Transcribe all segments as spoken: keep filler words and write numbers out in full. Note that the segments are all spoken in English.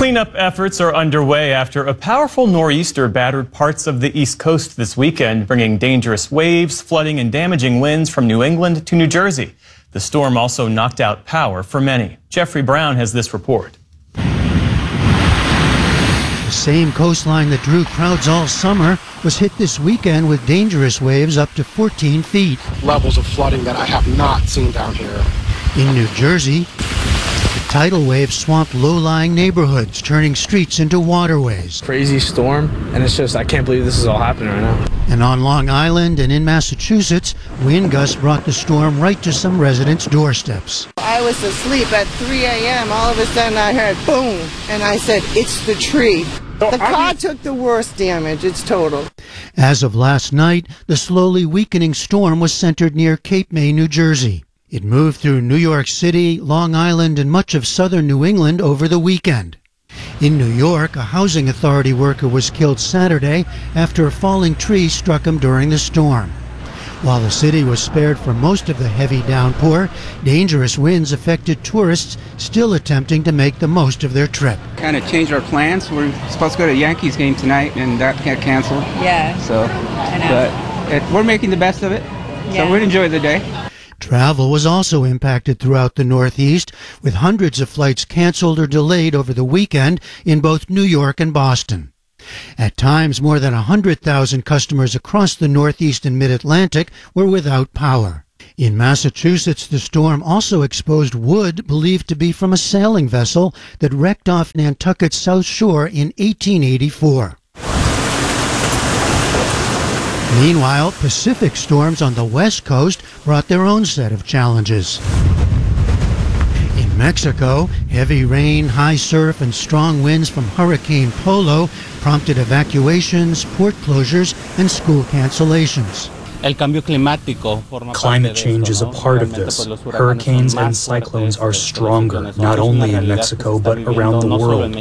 Cleanup efforts are underway after a powerful nor'easter battered parts of the East Coast this weekend, bringing dangerous waves, flooding, and damaging winds from New England to New Jersey. The storm also knocked out power for many. Jeffrey Brown has this report. The same coastline that drew crowds all summer was hit this weekend with dangerous waves up to fourteen feet. Levels of flooding that I have not seen down here. In New Jersey, the tidal wave swamped low-lying neighborhoods, turning streets into waterways. Crazy storm, and it's just, I can't believe this is all happening right now. And on Long Island and in Massachusetts, wind gusts brought the storm right to some residents' doorsteps. I was asleep at three A M All of a sudden I heard boom, and I said, it's the tree. The car took the worst damage. It's total. As of last night, the slowly weakening storm was centered near Cape May, New Jersey. It moved through New York City, Long Island, and much of southern New England over the weekend. In New York, a housing authority worker was killed Saturday after a falling tree struck him during the storm. While the city was spared from most of the heavy downpour, dangerous winds affected tourists still attempting to make the most of their trip. Kind of changed our plans. We're supposed to go to a Yankees game tonight, and that got canceled. Yeah. So, I know. but it, we're making the best of it. Yeah. So we'd enjoy the day. Travel was also impacted throughout the Northeast, with hundreds of flights canceled or delayed over the weekend in both New York and Boston. At times, more than one hundred thousand customers across the Northeast and Mid-Atlantic were without power. In Massachusetts, the storm also exposed wood believed to be from a sailing vessel that wrecked off Nantucket's South Shore in eighteen eighty-four. Meanwhile, Pacific storms on the West Coast brought their own set of challenges. In Mexico, heavy rain, high surf, and strong winds from Hurricane Polo prompted evacuations, port closures, and school cancellations. Climate change is a part of this. Hurricanes and cyclones are stronger, not only in Mexico, but around the world.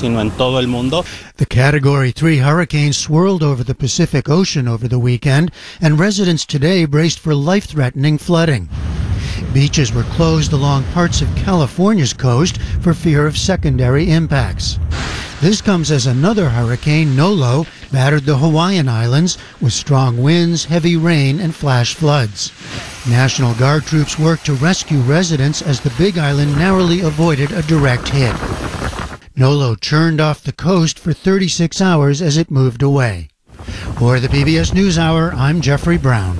The Category three hurricane swirled over the Pacific Ocean over the weekend, and residents today braced for life-threatening flooding. Beaches were closed along parts of California's coast for fear of secondary impacts. This comes as another hurricane, Nolo, battered the Hawaiian Islands with strong winds, heavy rain, and flash floods. National Guard troops worked to rescue residents as the Big Island narrowly avoided a direct hit. Nolo churned off the coast for thirty-six hours as it moved away. For the P B S NewsHour, I'm Jeffrey Brown.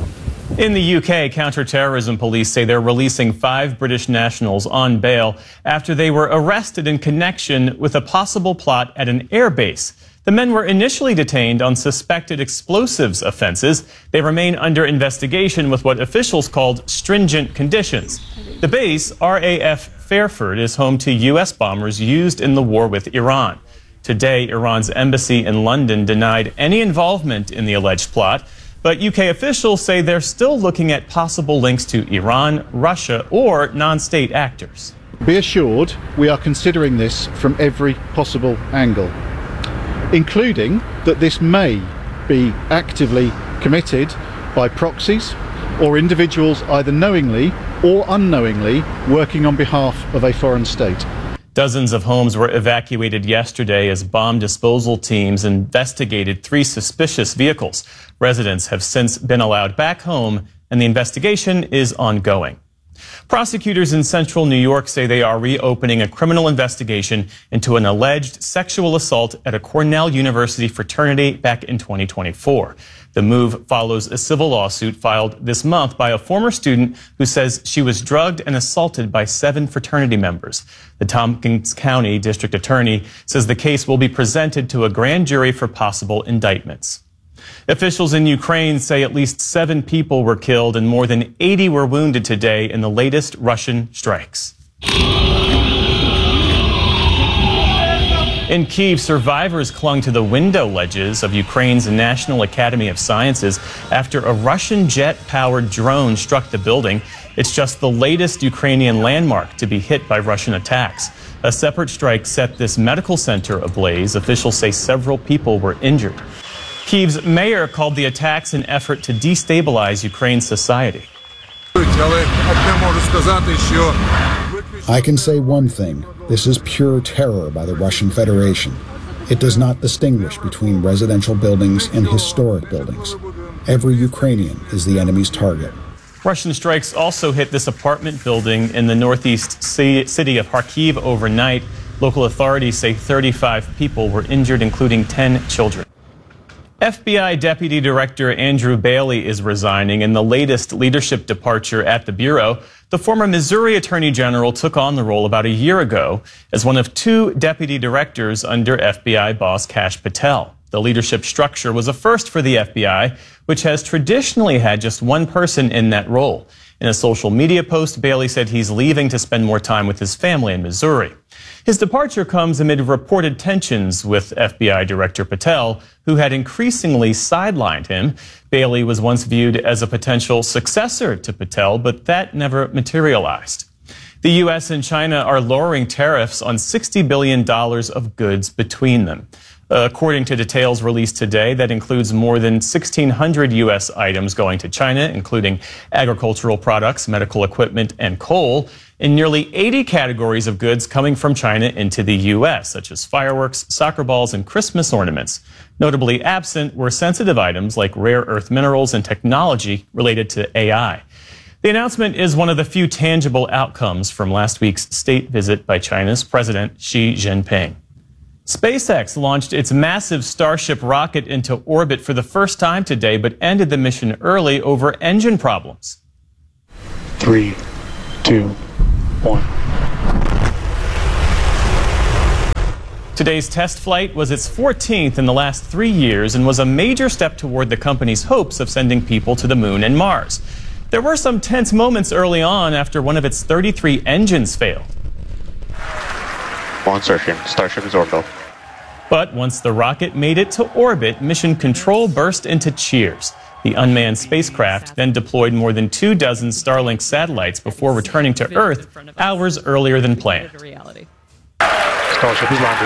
In the U K, counter-terrorism police say they're releasing five British nationals on bail after they were arrested in connection with a possible plot at an airbase. The men were initially detained on suspected explosives offenses. They remain under investigation with what officials called stringent conditions. The base, R A F Fairford, is home to U S bombers used in the war with Iran. Today, Iran's embassy in London denied any involvement in the alleged plot. But U K officials say they're still looking at possible links to Iran, Russia, or non-state actors. Be assured, we are considering this from every possible angle, including that this may be actively committed by proxies or individuals either knowingly or unknowingly working on behalf of a foreign state. Dozens of homes were evacuated yesterday as bomb disposal teams investigated three suspicious vehicles. Residents have since been allowed back home, and the investigation is ongoing. Prosecutors in central New York say they are reopening a criminal investigation into an alleged sexual assault at a Cornell University fraternity back in twenty twenty-four. The move follows a civil lawsuit filed this month by a former student who says she was drugged and assaulted by seven fraternity members. The Tompkins County District Attorney says the case will be presented to a grand jury for possible indictments. Officials in Ukraine say at least seven people were killed and more than eighty were wounded today in the latest Russian strikes. In Kyiv, survivors clung to the window ledges of Ukraine's National Academy of Sciences after a Russian jet-powered drone struck the building. It's just the latest Ukrainian landmark to be hit by Russian attacks. A separate strike set this medical center ablaze. Officials say several people were injured. Kyiv's mayor called the attacks an effort to destabilize Ukraine's society. I can say one thing. This is pure terror by the Russian Federation. It does not distinguish between residential buildings and historic buildings. Every Ukrainian is the enemy's target. Russian strikes also hit this apartment building in the northeast city of Kharkiv overnight. Local authorities say thirty-five people were injured, including ten children. F B I Deputy Director Andrew Bailey is resigning in the latest leadership departure at the Bureau. The former Missouri Attorney General took on the role about a year ago as one of two deputy directors under F B I boss Kash Patel. The leadership structure was a first for the F B I, which has traditionally had just one person in that role. In a social media post, Bailey said he's leaving to spend more time with his family in Missouri. His departure comes amid reported tensions with F B I Director Patel, who had increasingly sidelined him. Bailey was once viewed as a potential successor to Patel, but that never materialized. The U S and China are lowering tariffs on sixty billion dollars of goods between them. According to details released today, that includes more than sixteen hundred U S items going to China, including agricultural products, medical equipment, and coal, and nearly eighty categories of goods coming from China into the U S, such as fireworks, soccer balls, and Christmas ornaments. Notably absent were sensitive items like rare earth minerals and technology related to A I. The announcement is one of the few tangible outcomes from last week's state visit by China's President Xi Jinping. SpaceX launched its massive Starship rocket into orbit for the first time today, but ended the mission early over engine problems. Three, two, one. Today's test flight was its fourteenth in the last three years and was a major step toward the company's hopes of sending people to the moon and Mars. There were some tense moments early on after one of its thirty-three engines failed. One Starship. Starship is orbital. But once the rocket made it to orbit, Mission Control burst into cheers. The unmanned spacecraft then deployed more than two dozen Starlink satellites before returning to Earth hours earlier than planned. Starship is landed.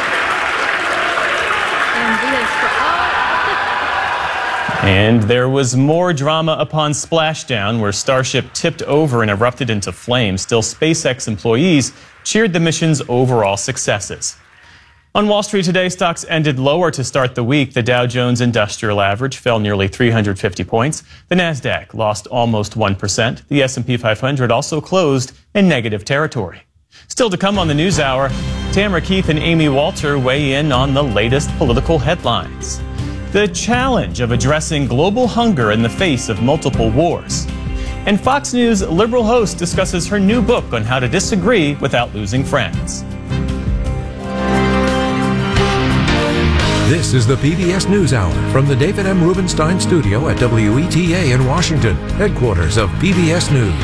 And there was more drama upon splashdown, where Starship tipped over and erupted into flames. Still, SpaceX employees cheered the mission's overall successes. On Wall Street today, stocks ended lower to start the week. The Dow Jones Industrial Average fell nearly three hundred fifty points. The Nasdaq lost almost one percent. The S and P five hundred also closed in negative territory. Still to come on the News Hour, Tamara Keith and Amy Walter weigh in on the latest political headlines. The challenge of addressing global hunger in the face of multiple wars. And Fox News liberal host discusses her new book on how to disagree without losing friends. This is the P B S NewsHour from the David M. Rubenstein studio at W E T A in Washington, headquarters of P B S News.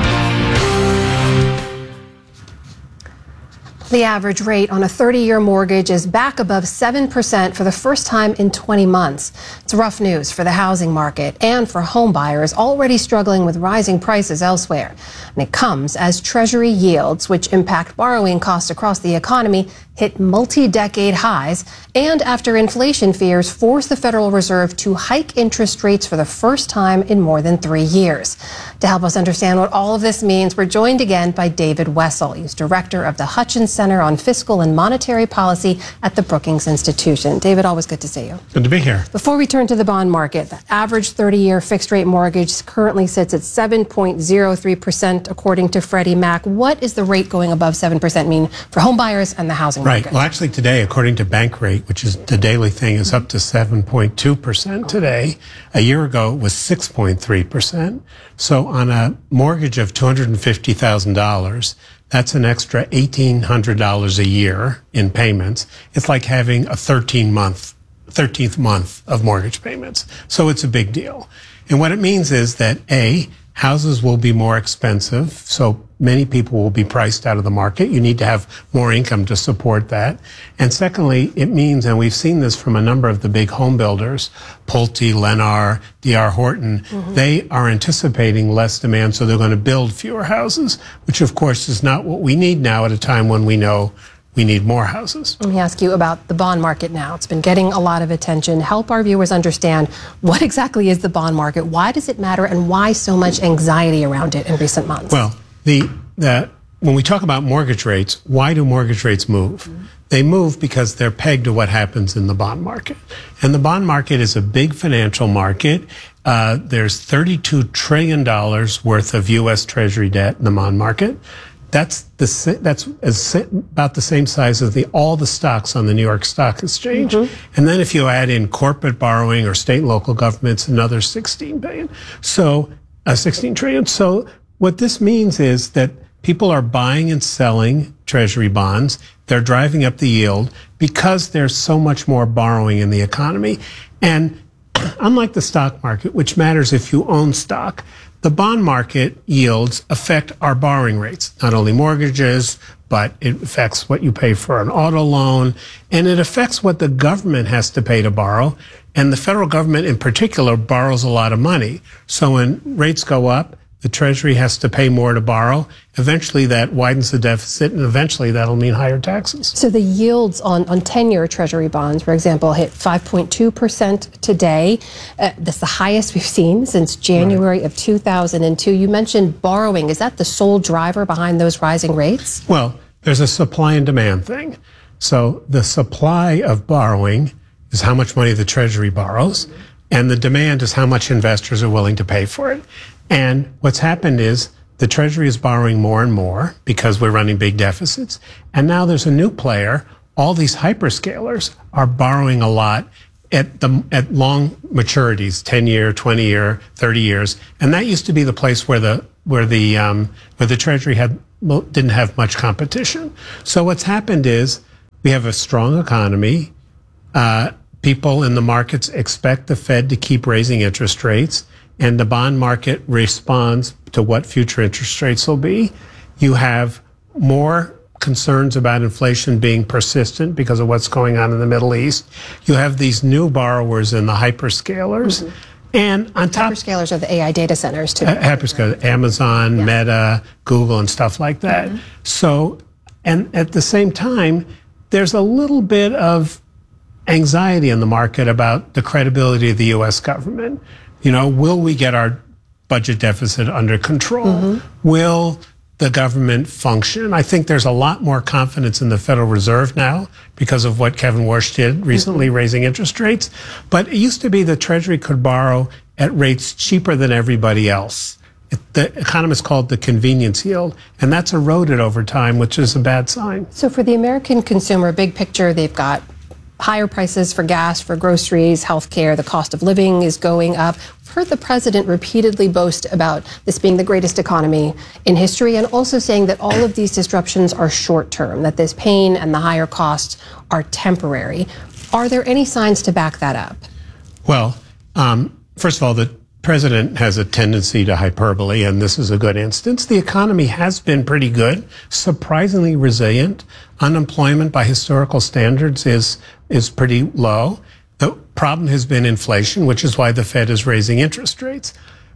The average rate on a thirty-year mortgage is back above seven percent for the first time in twenty months. It's rough news for the housing market and for home buyers already struggling with rising prices elsewhere. And it comes as Treasury yields, which impact borrowing costs across the economy, hit multi-decade highs, and after inflation fears force the Federal Reserve to hike interest rates for the first time in more than three years. To help us understand what all of this means, we're joined again by David Wessel. He's director of the Hutchins Center on Fiscal and Monetary Policy at the Brookings Institution. David, always good to see you. Good to be here. Before we turn to the bond market, the average thirty-year fixed-rate mortgage currently sits at seven point zero three percent, according to Freddie Mac. What is the rate going above seven percent mean for home buyers and the housing market? Right. Well, actually today, according to Bankrate, which is the daily thing, is up to seven point two percent today. A year ago, it was six point three percent. So on a mortgage of two hundred fifty thousand dollars, that's an extra eighteen hundred dollars a year in payments. It's like having a thirteen month, thirteenth month of mortgage payments. So it's a big deal. And what it means is that, A, houses will be more expensive, so many people will be priced out of the market. You need to have more income to support that. And secondly, it means, and we've seen this from a number of the big home builders, Pulte, Lennar, D R Horton, mm-hmm. they are anticipating less demand, so they're going to build fewer houses, which of course is not what we need now at a time when we know we need more houses. Let me ask you about the bond market now. It's been getting a lot of attention. Help our viewers understand what exactly is the bond market, why does it matter, and why so much anxiety around it in recent months? Well, the, the when we talk about mortgage rates, why do mortgage rates move? Mm-hmm. They move because they're pegged to what happens in the bond market. And the bond market is a big financial market. Uh, there's thirty-two trillion dollars worth of U S Treasury debt in the bond market. That's the that's as, about the same size as the all the stocks on the New York Stock Exchange. Mm-hmm. And then if you add in corporate borrowing or state and local governments, another sixteen billion. So uh, sixteen trillion. So what this means is that people are buying and selling Treasury bonds. They're driving up the yield because there's so much more borrowing in the economy. And unlike the stock market, which matters if you own stock, the bond market yields affect our borrowing rates, not only mortgages, but it affects what you pay for an auto loan, and it affects what the government has to pay to borrow. And the federal government in particular borrows a lot of money. So when rates go up, the Treasury has to pay more to borrow. Eventually that widens the deficit, and eventually that'll mean higher taxes. So the yields on, on ten-year Treasury bonds, for example, hit five point two percent today. Uh, that's the highest we've seen since January right. of two thousand two. You mentioned borrowing. Is that the sole driver behind those rising rates? Well, there's a supply and demand thing. So the supply of borrowing is how much money the Treasury borrows, and the demand is how much investors are willing to pay for it. And what's happened is the Treasury is borrowing more and more because we're running big deficits. And now there's a new player. All these hyperscalers are borrowing a lot at the at long maturities, ten year, twenty year, thirty years. And that used to be the place where the where the um, where the Treasury had didn't have much competition. So what's happened is we have a strong economy. Uh, people in the markets expect the Fed to keep raising interest rates, and the bond market responds to what future interest rates will be. You have more concerns about inflation being persistent because of what's going on in the Middle East. You have these new borrowers in the hyperscalers. Mm-hmm. And on top, hyperscalers are the A I data centers too. Uh, hyperscalers, Amazon, yeah. Meta, Google, and stuff like that. Mm-hmm. So, and at the same time, there's a little bit of anxiety in the market about the credibility of the U S government. You know, will we get our budget deficit under control? Mm-hmm. Will the government function? I think there's a lot more confidence in the Federal Reserve now because of what Kevin Warsh did recently, mm-hmm. raising interest rates. But it used to be the Treasury could borrow at rates cheaper than everybody else. It, the economists call it the convenience yield, and that's eroded over time, which is a bad sign. So for the American consumer, big picture, they've got higher prices for gas, for groceries, healthcare, the cost of living is going up. We've heard the president repeatedly boast about this being the greatest economy in history, and also saying that all of these disruptions are short-term, that this pain and the higher costs are temporary. Are there any signs to back that up? Well, um, first of all, the president has a tendency to hyperbole, and this is a good instance. The economy has been pretty good, surprisingly resilient. Unemployment by historical standards is is pretty low. The problem has been inflation, which is why the Fed is raising interest rates.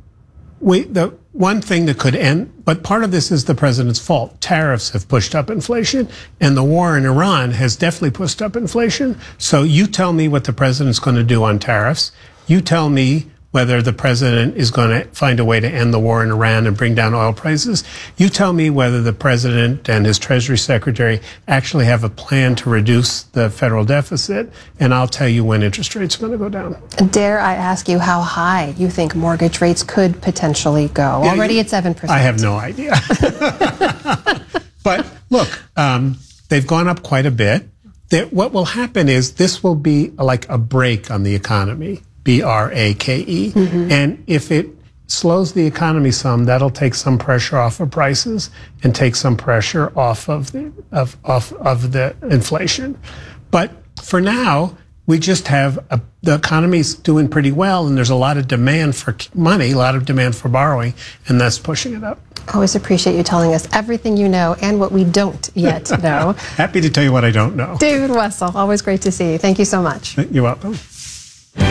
We, the one thing that could end, but part of this is the president's fault. Tariffs have pushed up inflation, and the war in Iran has definitely pushed up inflation. So you tell me what the president's going to do on tariffs. You tell me whether the president is going to find a way to end the war in Iran and bring down oil prices. You tell me whether the president and his Treasury Secretary actually have a plan to reduce the federal deficit, and I'll tell you when interest rates are going to go down. Dare I ask you how high you think mortgage rates could potentially go? Yeah, Already at seven percent. I have no idea. But look, um, they've gone up quite a bit. There, what will happen is this will be like a brake on the economy. B R A K E. Mm-hmm. And if it slows the economy some, that'll take some pressure off of prices and take some pressure off of the of off of the inflation. But for now, we just have a, the economy's doing pretty well, and there's a lot of demand for money, a lot of demand for borrowing, and that's pushing it up. I always appreciate you telling us everything you know and what we don't yet know. Happy to tell you what I don't know. David Wessel, always great to see you. Thank you so much. You're welcome.